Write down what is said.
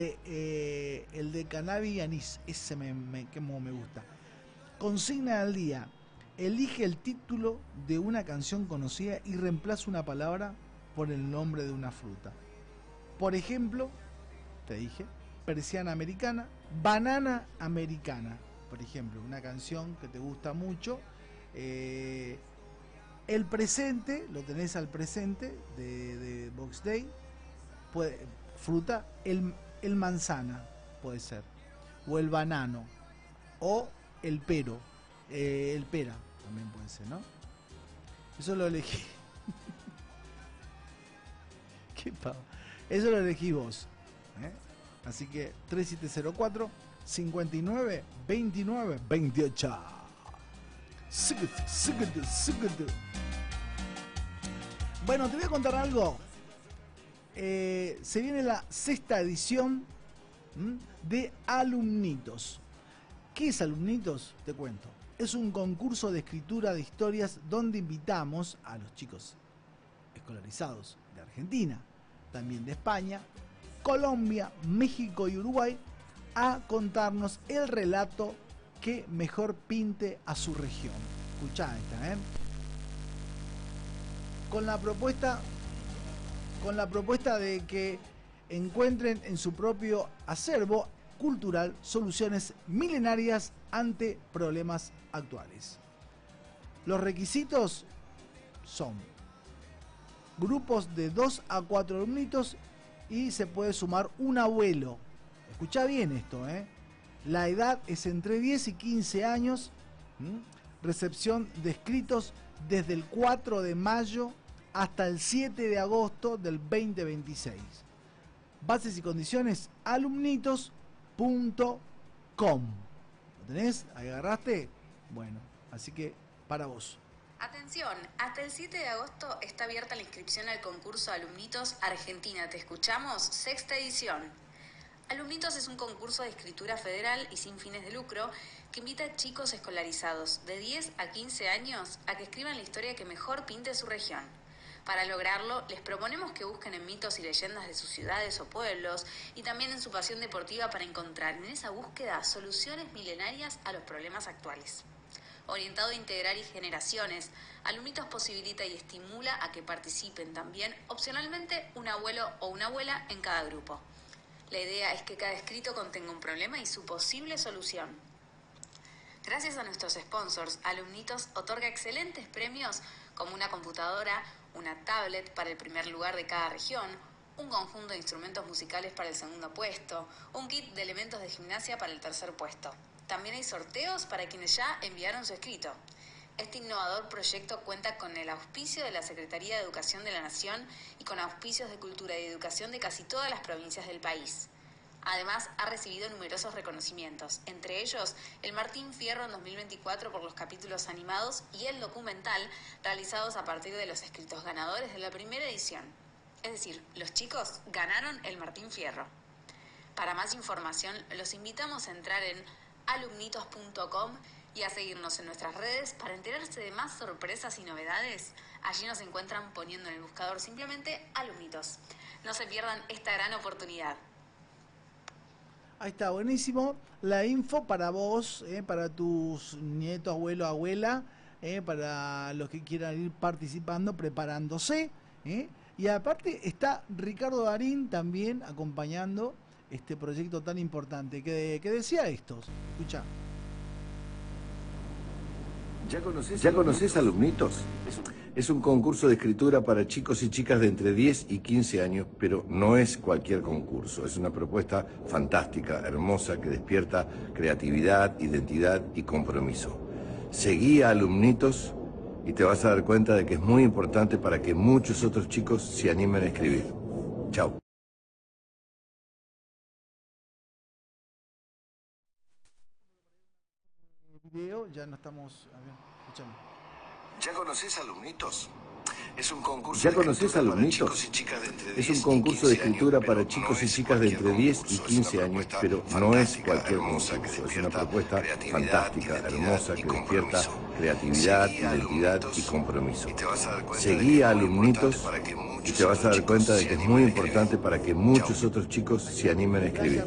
El de cannabis y anís, ese como me gusta. Consigna al día. Elige el título de una canción conocida y reemplaza una palabra por el nombre de una fruta. Por ejemplo, te dije, persiana americana, banana americana. Por ejemplo, una canción que te gusta mucho. El presente, lo tenés al presente de Box Day. Fruta, el manzana puede ser, o el banano, o el pero, el pera también puede ser, ¿no? Eso lo elegí. ¿Qué pavo? Eso lo elegí vos, ¿eh? Así que 3704 59 29 28. Bueno, te voy a contar algo. Se viene la 6ª edición de Alumnitos. ¿Qué es Alumnitos? Te cuento. Es un concurso de escritura de historias donde invitamos a los chicos escolarizados de Argentina, también de España, Colombia, México y Uruguay a contarnos el relato que mejor pinte a su región. Escuchá esta, Con la propuesta de que encuentren en su propio acervo cultural soluciones milenarias ante problemas actuales. Los requisitos son grupos de 2 a 4 alumnitos y se puede sumar un abuelo. Escuchá bien esto, La edad es entre 10 y 15 años. Recepción de escritos desde el 4 de mayo hasta el 7 de agosto del 2026. Bases y condiciones, alumnitos.com. ¿Lo tenés? ¿Ahí agarraste? Bueno, así que para vos. Atención, hasta el 7 de agosto está abierta la inscripción al concurso Alumnitos Argentina. ¿Te escuchamos? 6ª edición. Alumnitos es un concurso de escritura federal y sin fines de lucro que invita a chicos escolarizados de 10 a 15 años a que escriban la historia que mejor pinte su región. Para lograrlo, les proponemos que busquen en mitos y leyendas de sus ciudades o pueblos y también en su pasión deportiva para encontrar en esa búsqueda soluciones milenarias a los problemas actuales. Orientado a integrar generaciones, Alumnitos posibilita y estimula a que participen también, opcionalmente, un abuelo o una abuela en cada grupo. La idea es que cada escrito contenga un problema y su posible solución. Gracias a nuestros sponsors, Alumnitos otorga excelentes premios como una computadora, una tablet para el primer lugar de cada región, un conjunto de instrumentos musicales para el segundo puesto, un kit de elementos de gimnasia para el tercer puesto. También hay sorteos para quienes ya enviaron su escrito. Este innovador proyecto cuenta con el auspicio de la Secretaría de Educación de la Nación y con auspicios de Cultura y Educación de casi todas las provincias del país. Además, ha recibido numerosos reconocimientos, entre ellos el Martín Fierro en 2024 por los capítulos animados y el documental realizados a partir de los escritos ganadores de la primera edición. Es decir, los chicos ganaron el Martín Fierro. Para más información, los invitamos a entrar en alumnitos.com y a seguirnos en nuestras redes para enterarse de más sorpresas y novedades. Allí nos encuentran poniendo en el buscador simplemente Alumnitos. No se pierdan esta gran oportunidad. Ahí está, buenísimo. La info para vos, para tus nietos, abuelo, abuela, para los que quieran ir participando, preparándose. Y aparte está Ricardo Darín también acompañando este proyecto tan importante. Que decía estos. Escuchá. ¿Ya conoces Alumnitos? Es un concurso de escritura para chicos y chicas de entre 10 y 15 años, pero no es cualquier concurso. Es una propuesta fantástica, hermosa, que despierta creatividad, identidad y compromiso. Seguí a Alumnitos y te vas a dar cuenta de que es muy importante para que muchos otros chicos se animen a escribir. Chao. Video, ya no estamos. A ver, escuchame. ¿Ya conoces Alumnitos? Es un concurso de escritura para chicos y chicas de entre 10 y 15 años, pero no es cualquier concurso. Es una propuesta fantástica, hermosa, que despierta creatividad, identidad y compromiso. Seguí a Alumnitos y te vas a dar cuenta de que es muy importante para que muchos otros chicos se animen a escribir.